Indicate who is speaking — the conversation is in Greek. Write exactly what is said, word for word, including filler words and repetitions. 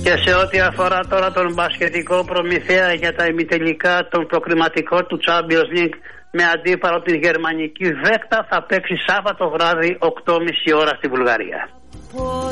Speaker 1: Και σε ό,τι αφορά τώρα τον μπασκετικό προμηθέα για τα ημιτελικά των προκριματικών του Champions League με αντίπαλο την γερμανική Βέκτα, θα παίξει Σάββατο βράδυ οκτώ και μισή ώρα στη Βουλγαρία.